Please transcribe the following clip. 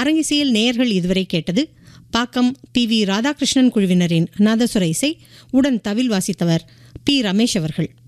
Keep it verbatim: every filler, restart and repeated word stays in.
அரங்கிசையில் நேயர்கள் இதுவரை கேட்டது பாக்கம் பி வி ராதாகிருஷ்ணன் குழுவினரின் நாதசுர இசை. உடன் தவில் வாசித்தவர் பி ரமேஷ் அவர்கள்.